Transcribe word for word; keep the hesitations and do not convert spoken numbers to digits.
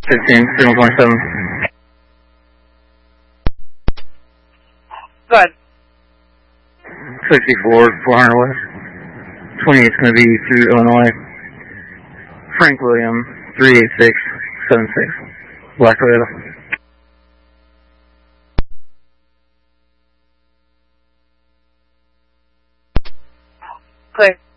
fifteen, signal twenty-seven. Go ahead. sixty-four, four hundred west. twenty-eight is going to be through Illinois. Frank William, three eight six seven six. Black Toyota. Clear.